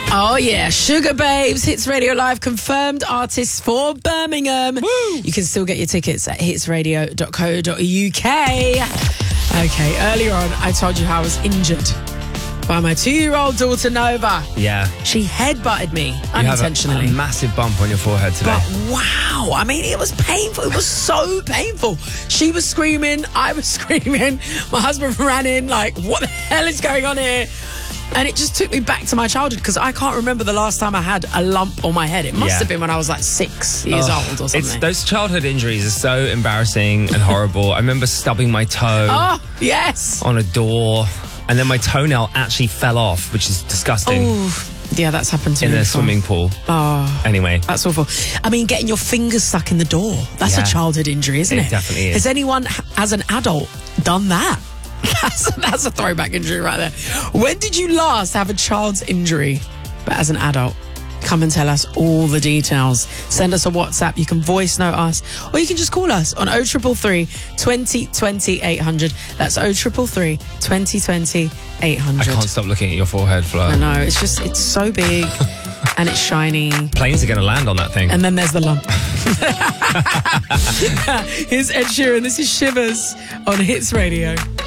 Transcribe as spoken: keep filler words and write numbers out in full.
Oh yeah, Sugar Babes, Hits Radio Live, confirmed artists for Birmingham. Woo! You can still get your tickets at hits radio dot co dot U K. Okay, earlier on I told you how I was injured by my two-year-old daughter Nova. Yeah. She headbutted me You have unintentionally. a, a massive bump on your forehead today. But wow, I mean, it was painful. It was so painful. She was screaming, I was screaming. My husband ran in like, what the hell is going on here? And it just took me back to my childhood because I can't remember the last time I had a lump on my head. It must Yeah. have been when I was like six years Oh, old or something. It's, those childhood injuries are so embarrassing and horrible. I remember stubbing my toe Oh, yes. on a door, and then my toenail actually fell off, which is disgusting, Oh, yeah, that's happened to in me a before. swimming pool. Oh, Anyway. that's awful. I mean, getting your fingers stuck in the door. That's Yeah. a childhood injury, isn't it? It definitely is. Has anyone, as an adult, done that? That's, that's a throwback injury right there. When did you last have a child's injury, but as an adult? Come and tell us all the details. Send us a WhatsApp. You can voice note us, or you can just call us on oh three three three, twenty twenty, eight hundred. That's oh three three three, twenty twenty, eight hundred. I can't stop looking at your forehead, Flo. I know. It's just, it's so big and it's shiny. Planes are going to land on that thing. And then there's the lump. Here's Ed Sheeran. This is Shivers on Hits Radio.